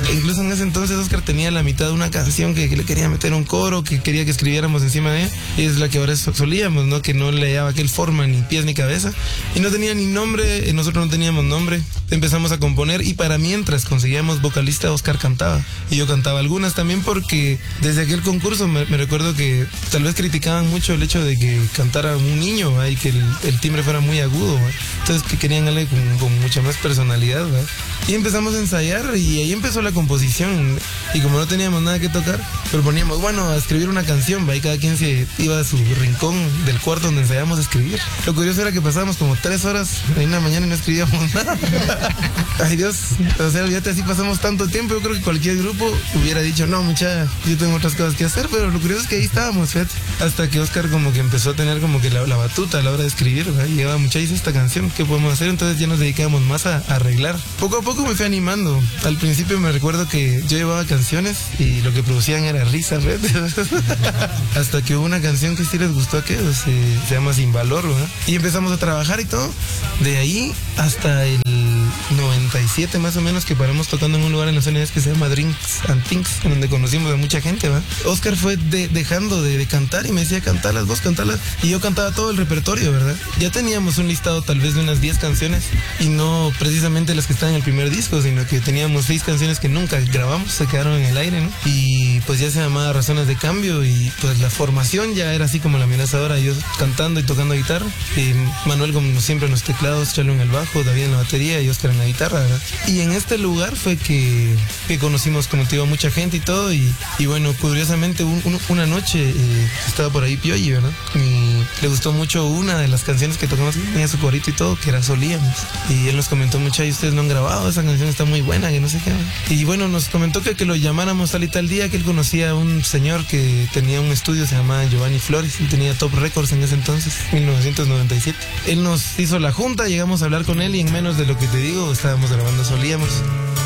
Incluso en ese entonces Oscar tenía la mitad de una canción que le quería meter un coro, que quería que escribiéramos encima de ella. Y es la que ahora solíamos, ¿no? Que no le daba aquel forma, ni pies ni cabeza. Y no tenía ni nombre, nosotros no teníamos nombre. Empezamos a componer y para mientras conseguíamos vocalista, Oscar cantaba. Y yo cantaba algunas también porque desde aquel concurso me recuerdo que tal vez criticaban mucho el hecho de que cantara un niño, ¿va? Y que el timbre fuera muy agudo, ¿va? Entonces que querían algo con mucha más personalidad, ¿va? Y empezamos a ensayar y ahí empezó la composición. Y como no teníamos nada que tocar, proponíamos, bueno, a escribir una canción, ¿va? Y cada quien se iba a su rincón del cuarto donde ensayábamos a escribir. Lo curioso era que pasábamos como 3 horas en la mañana y no escribíamos nada. Ay Dios, o sea, olvídate, así pasamos tanto tiempo. Yo creo que cualquier grupo hubiera dicho, no, mucha, yo tengo otras cosas que hacer, pero lo curioso es que ahí estábamos, fíjate. Hasta que Oscar como que empezó a tener como que la batuta a la hora de escribir, ¿verdad? Y llegaba, mucha, hice esta canción, ¿qué podemos hacer? Entonces ya nos dedicábamos más a arreglar. Poco a poco me fui animando. Al principio me recuerdo que yo llevaba canciones y lo que producían era risa, fíjate. Hasta que hubo una canción que sí les gustó a que se llama Sin Valor, ¿verdad? Y empezamos a trabajar y todo. De ahí hasta el 97 más o menos, que paramos tocando en un lugar en Los Ángeles que se llama Drinks and Things, en donde conocimos a mucha gente, ¿va? Oscar fue dejando de cantar y me decía, cantalas vos, cantalas. Y yo cantaba todo el repertorio, ¿verdad? Ya teníamos un listado tal vez de unas 10 canciones y no precisamente las que están en el primer disco, sino que teníamos 6 canciones que nunca grabamos, se quedaron en el aire, ¿no? Y pues ya se llamaba Razones de Cambio y pues la formación ya era así como la amenazadora, yo cantando y tocando guitarra, y Manuel como siempre en los teclados, Chalo en el bajo, David en la batería y Oscar en la guitarra, ¿verdad? Y en este lugar fue que conocimos, como te digo, mucha gente y todo, y bueno, curiosamente una noche estaba por ahí Pioji, ¿verdad? Y le gustó mucho una de las canciones que tocamos, tenía su corito y todo, que era Solíamos, y él nos comentó mucho, y ustedes no han grabado, esa canción está muy buena, que no sé qué. Y bueno, nos comentó que lo llamáramos tal y tal día, que él conocía a un señor que tenía un estudio, se llamaba Giovanni Flores, y tenía Top Records en ese entonces, 1997. Él nos hizo la junta, llegamos a hablar con él y en menos de lo que te digo, estábamos grabando Solíamos.